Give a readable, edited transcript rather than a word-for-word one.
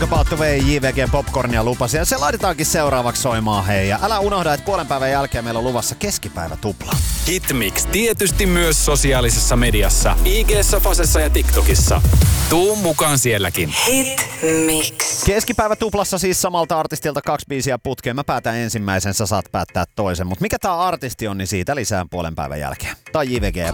About the Way JVG Popcornia lupasi ja se laitetaankin seuraavaksi soimaan hei. Ja älä unohda, että puolen päivän jälkeen meillä on luvassa keskipäivä tupla. Hitmix tietysti myös sosiaalisessa mediassa, IG:ssä, Fasessa ja TikTokissa. Tuu mukaan sielläkin. Hitmix. Keskipäivä tuplassa siis samalta artistilta 2 biisiä putkeen. Mä päätän ensimmäisen, sä saat päättää toisen. Mutta mikä tää artisti on, niin siitä lisää puolen päivän jälkeen. Tai JVG